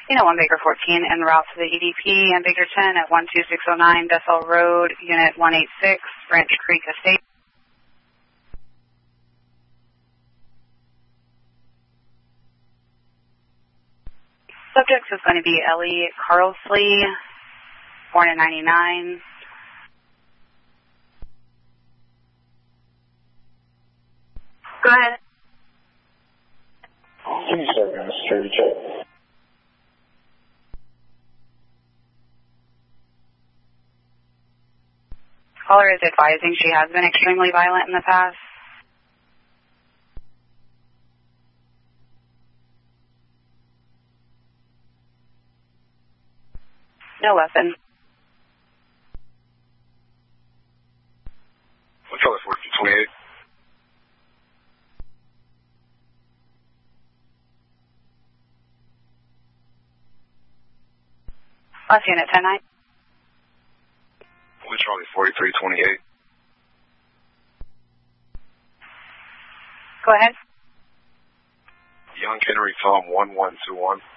Unit 1 Baker 14 en route to the EDP and Baker 10 at 12609 Bethel Road, Unit 186, Branch Creek Estate. Subject is going to be Ellie Carlsley, born in 99. Go ahead. Caller is advising she has been extremely violent in the past. No weapon. What's all this work for 28? Last unit 10-9. With Charlie 4328. Go ahead. Young Henry Tom 1121.